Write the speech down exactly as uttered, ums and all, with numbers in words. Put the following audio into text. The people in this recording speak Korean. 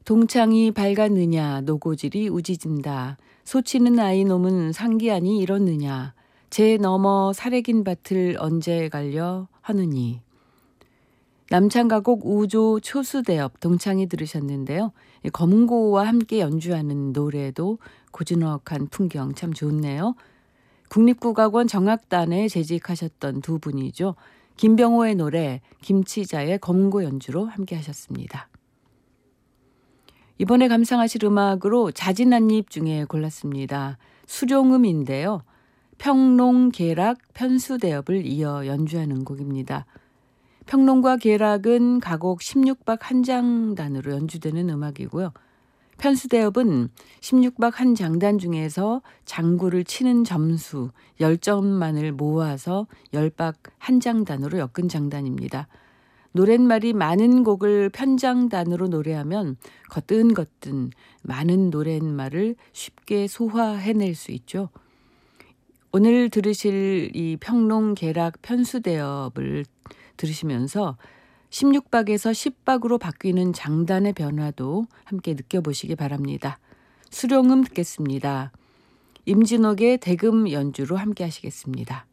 동창이 밝았느냐 노고질이 우지진다. 소치는 아이 놈은 상기하니 이렇느냐. 제 넘어 사래긴 밭을 언제 갈려 하느니. 남창가곡 우조 초수대업 동창이 들으셨는데요. 검은고와 함께 연주하는 노래도 고즈넉한 풍경 참 좋네요. 국립국악원 정악단에 재직하셨던 두 분이죠. 김병호의 노래, 김치자의 검은고 연주로 함께 하셨습니다. 이번에 감상하실 음악으로 자진한입 중에 골랐습니다. 수룡음인데요. 평농, 계락, 편수대업을 이어 연주하는 곡입니다. 평농과 계락은 가곡 십육 박 한 장단으로 연주되는 음악이고요. 편수대업은 십육 박 한 장단 중에서 장구를 치는 점수 십 점만을 모아서 십 박 한 장단으로 엮은 장단입니다. 노랫말이 많은 곡을 편장단으로 노래하면 거뜬거뜬 많은 노랫말을 쉽게 소화해낼 수 있죠. 오늘 들으실 이 평농, 계락, 편수대업을 들으시면서 십육 박에서 십 박으로 바뀌는 장단의 변화도 함께 느껴보시기 바랍니다. 수룡음 듣겠습니다. 임진옥의 대금 연주로 함께 하시겠습니다.